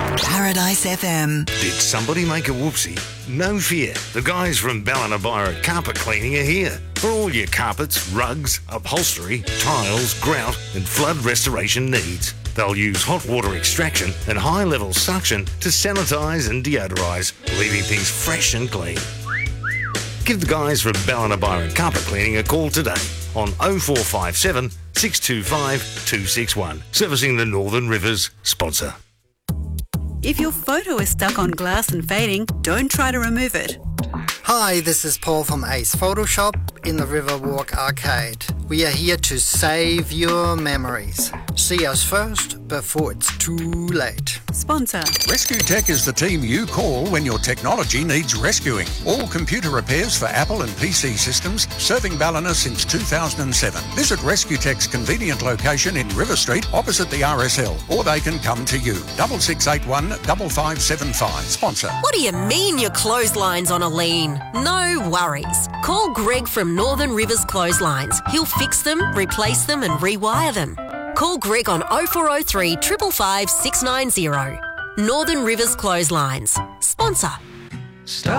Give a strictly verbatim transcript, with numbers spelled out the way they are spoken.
Paradise F M. Did somebody make a whoopsie? No fear. The guys from Ballinabira Carpet Cleaning are here. For all your carpets, rugs, upholstery, tiles, grout and flood restoration needs. They'll use hot water extraction and high-level suction to sanitise and deodorise, leaving things fresh and clean. Give the guys from Ballinabira Carpet Cleaning a call today on oh four five seven, six two five, two six one. Servicing the Northern Rivers sponsor. If your photo is stuck on glass and fading, don't try to remove it. Hi, this is Paul from Ace Photoshop in the Riverwalk Arcade. We are here to save your memories. See us first before it's too late. Sponsor. Rescue Tech is the team you call when your technology needs rescuing. All computer repairs for Apple and P C systems, serving Ballina since two thousand seven. Visit Rescue Tech's convenient location in River Street opposite the R S L, or they can come to you. double six eight one, five five seven five. Sponsor. What do you mean your clothesline's on a lean? No worries. Call Greg from Northern Rivers Clotheslines. He'll fix them, replace them and rewire them. Call Greg on oh four oh three, five five five, six nine zero. Northern Rivers Clotheslines. Sponsor. Stop.